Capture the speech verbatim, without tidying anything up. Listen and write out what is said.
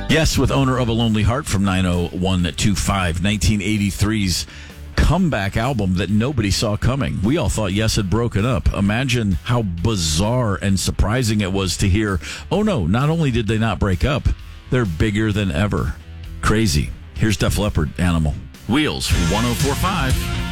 Yes, with Owner of a Lonely Heart from nine oh one two five, nineteen eighty-three's comeback album that nobody saw coming. We all thought Yes had broken up. Imagine how bizarre and surprising it was to hear, oh no, not only did they not break up, they're bigger than ever. Crazy. Here's Def Leppard, Animal. Wheels, one oh four point five.